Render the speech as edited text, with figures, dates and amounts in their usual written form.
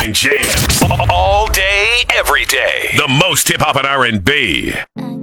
99 jams. All day, every day. The most hip hop and R&B.